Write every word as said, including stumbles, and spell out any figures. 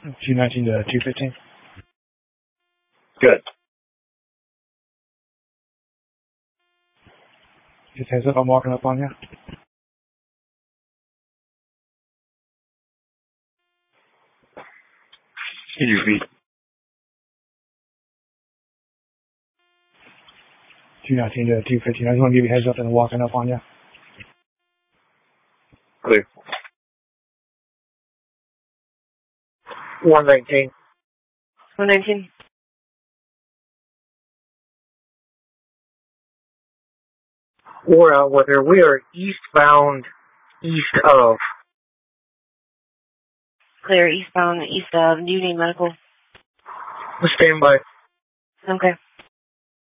two nineteen to two fifteen. Good. Just heads up, I'm walking up on you. Can you repeat? two nineteen to two fifteen. I just want to give you a heads up and I'm walking up on you. Clear. one nineteen. one nineteen. We're out with her. We are eastbound, east of. Clear, eastbound, east of. Do you need medical? Stand by. Okay.